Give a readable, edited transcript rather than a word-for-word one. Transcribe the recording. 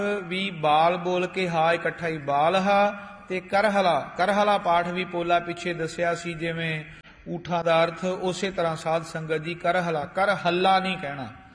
ਵੀ ਬਾਲ ਬੋਲ ਕੇ ਹਾ ਇਕੱਠਾ ਹੀ ਬਾਲਹਾ ਤੇ ਕਰਹਲਾ ਪਾਠ ਵੀ ਪੋਲਾ ਪਿੱਛੇ ਦੱਸਿਆ ਸੀ ਜਿਵੇਂ ਊਠਾਂ ਦਾ ਅਰਥ, ਉਸੇ ਤਰ੍ਹਾਂ ਸਾਧ ਸੰਗਤ ਜੀ ਕਰਹਲਾ, ਕਰ ਹੱਲਾ ਨਹੀਂ ਕਹਿਣਾ।